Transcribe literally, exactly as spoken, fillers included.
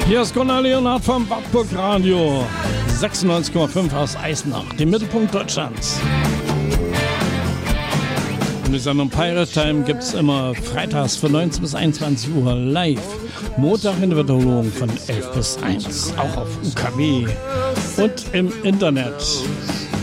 Hier ist Gunnar Leonhardt vom Wartburg Radio sechsundneunzig Komma fünf aus Eisenach, dem Mittelpunkt Deutschlands. Und die Sendung Pirate Time gibt es immer freitags von neunzehn bis einundzwanzig Uhr live. Montag in der Wiederholung von elf bis eins, auch auf U K W und im Internet.